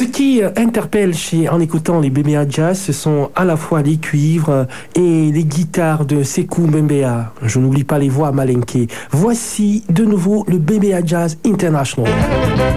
Ce qui interpelle en écoutant les BBA Jazz, ce sont à la fois les cuivres et les guitares de Sekou Mbembeya. Je n'oublie pas les voix malinquées. Voici de nouveau le BBA Jazz International.